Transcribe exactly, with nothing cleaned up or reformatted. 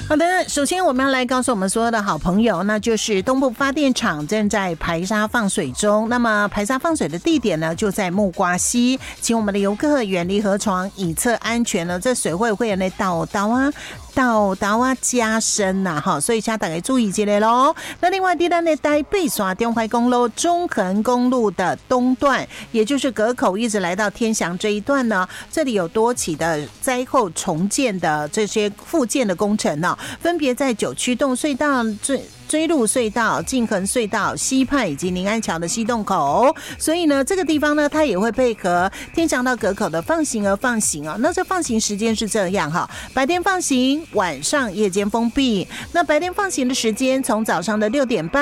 好的，首先我们要来告诉我们所有的好朋友，那就是东部发电厂正在排沙放水中。那么排沙放水的地点呢，就在木瓜溪，请我们的游客远离河床，以测安全呢。这水会会有那倒倒啊。到达啊加深呐、啊、哈，所以请大家注意一下喽。那另外，第三呢，台北线中华公路中横公路的东段，也就是隔口一直来到天祥这一段呢，这里有多起的灾后重建的这些复建的工程呢、啊，分别在九曲洞隧道最。追路隧道、进横隧道、西畔以及宁安桥的西洞口，所以呢，这个地方呢，它也会配合天祥到隔口的放行而放行哦。那这放行时间是这样哈，白天放行，晚上夜间封闭。那白天放行的时间从早上的六点半。